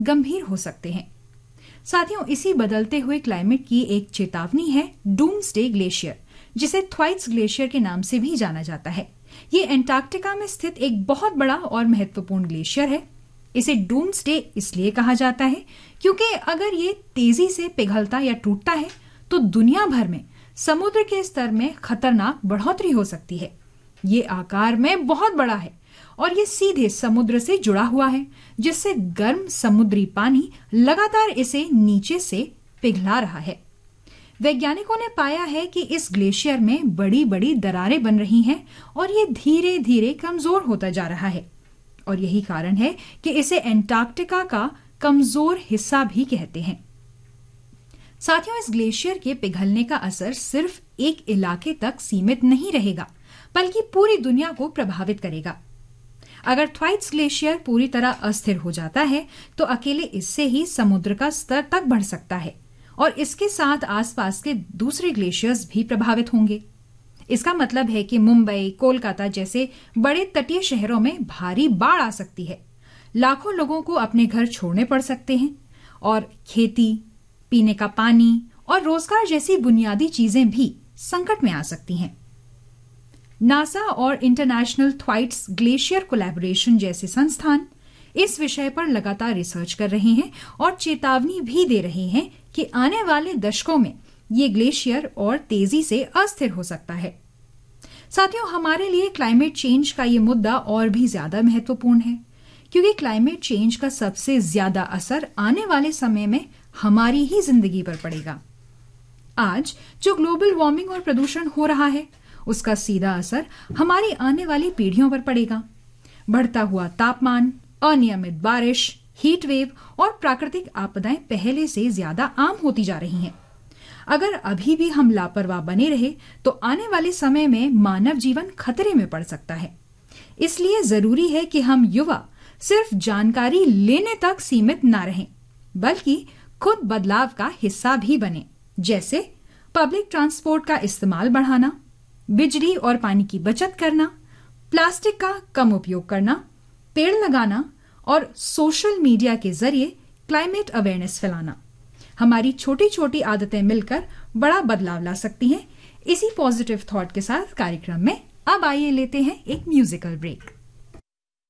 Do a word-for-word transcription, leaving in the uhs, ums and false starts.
गंभीर हो सकते हैं। साथियों, इसी बदलते हुए क्लाइमेट की एक चेतावनी है डूम्सडे ग्लेशियर, जिसे थ्वाइट्स ग्लेशियर के नाम से भी जाना जाता है। ये एंटार्क्टिका में स्थित एक बहुत बड़ा और महत्वपूर्ण ग्लेशियर है। इसे डूम्सडे इसलिए कहा जाता है क्योंकि अगर ये तेजी से पिघलता या टूटता है तो दुनिया भर में समुद्र के स्तर में खतरनाक बढ़ोतरी हो सकती है। ये आकार में बहुत बड़ा है और ये सीधे समुद्र से जुड़ा हुआ है, जिससे गर्म समुद्री पानी लगातार इसे नीचे से पिघला रहा है। वैज्ञानिकों ने पाया है कि इस ग्लेशियर में बड़ी बड़ी दरारें बन रही हैं और ये धीरे धीरे कमजोर होता जा रहा है। और यही कारण है कि इसे एंटार्क्टिका का कमजोर हिस्सा भी कहते हैं। साथियों, इस ग्लेशियर के पिघलने का असर सिर्फ एक इलाके तक सीमित नहीं रहेगा, बल्कि पूरी दुनिया को प्रभावित करेगा। अगर थ्वाइट्स ग्लेशियर पूरी तरह अस्थिर हो जाता है तो अकेले इससे ही समुद्र का स्तर तक बढ़ सकता है और इसके साथ आसपास के दूसरे ग्लेशियर्स भी प्रभावित होंगे। इसका मतलब है कि मुंबई, कोलकाता जैसे बड़े तटीय शहरों में भारी बाढ़ आ सकती है। लाखों लोगों को अपने घर छोड़ने पड़ सकते हैं और खेती, पीने का पानी और रोजगार जैसी बुनियादी चीजें भी संकट में आ सकती हैं। नासा और इंटरनेशनल थ्वाइट्स ग्लेशियर कोलैबोरेशन जैसे संस्थान इस विषय पर लगातार रिसर्च कर रहे हैं और चेतावनी भी दे रहे हैं कि आने वाले दशकों में ये ग्लेशियर और तेजी से अस्थिर हो सकता है। साथियों, हमारे लिए क्लाइमेट चेंज का ये मुद्दा और भी ज्यादा महत्वपूर्ण है, क्योंकि क्लाइमेट चेंज का सबसे ज्यादा असर आने वाले समय में हमारी ही जिंदगी पर पड़ेगा। आज जो ग्लोबल वार्मिंग और प्रदूषण हो रहा है, उसका सीधा असर हमारी आने वाली पीढ़ियों पर पड़ेगा। बढ़ता हुआ तापमान, अनियमित बारिश, हीट वेव और प्राकृतिक आपदाएं पहले से ज्यादा आम होती जा रही हैं। अगर अभी भी हम लापरवाह बने रहे तो आने वाले समय में मानव जीवन खतरे में पड़ सकता है। इसलिए जरूरी है कि हम युवा सिर्फ जानकारी लेने तक सीमित न रहें, बल्कि खुद बदलाव का हिस्सा भी बने, जैसे पब्लिक ट्रांसपोर्ट का इस्तेमाल बढ़ाना, बिजली और पानी की बचत करना, प्लास्टिक का कम उपयोग करना, पेड़ लगाना और सोशल मीडिया के जरिए क्लाइमेट अवेयरनेस फैलाना। हमारी छोटी छोटी आदतें मिलकर बड़ा बदलाव ला सकती हैं। इसी पॉजिटिव थॉट के साथ कार्यक्रम में अब आइए लेते हैं एक म्यूजिकल ब्रेक।